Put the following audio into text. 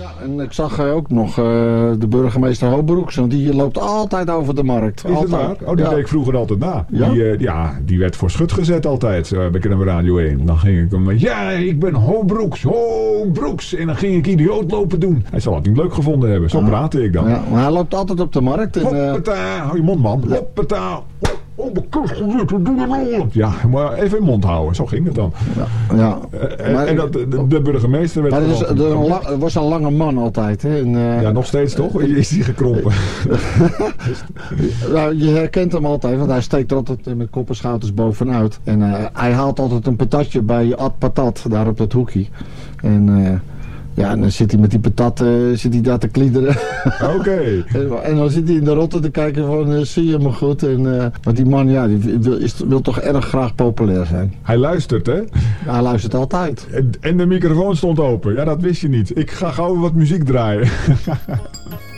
Ja, en ik zag ook nog de burgemeester Hoobroeks, want die loopt altijd over de markt. Is het waar? Oh, die deed ik vroeger altijd na. Ja? Die werd voor schut gezet altijd bij KNM Radio 1. Dan ging ik hem, ik ben Hoobroeks. En dan ging ik idioot lopen doen. Hij zal het niet leuk gevonden hebben. Zo praatte ik dan. Ja, maar hij loopt altijd op de markt. En, hoppata, hou je mond, man. Hoppata. Ja, maar even in mond houden. Zo ging het dan. Ja. En de burgemeester werd... Maar er was een lange man altijd. Hè? En, ja, nog steeds toch? Is die gekrompen? Je herkent hem altijd, want hij steekt er altijd met kop en schouders bovenuit. En hij haalt altijd een patatje bij Ad Patat, daar op dat hoekje. En... en dan zit hij met die patat daar te kliederen. Oké. En dan zit hij in de rotte te kijken van, zie je me goed? Want die man, die wil toch erg graag populair zijn. Hij luistert, hè? Ja, hij luistert altijd. En de microfoon stond open. Ja, dat wist je niet. Ik ga gauw wat muziek draaien.